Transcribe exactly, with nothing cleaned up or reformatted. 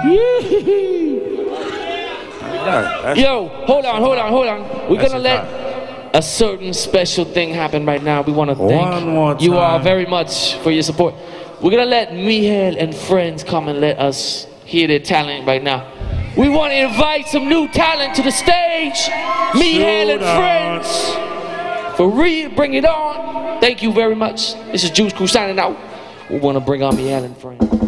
Yo, hold on, hold on, hold on. We're gonna let a certain special thing happen right now. We want to thank you all very much for your support. We're gonna let Mihail and friends come and let us hear their talent right now. We want to invite some new talent to the stage. Mihail and friends. For real, bring it on. Thank you very much. This is Juice Crew signing out. We want to bring on Mihail and friends.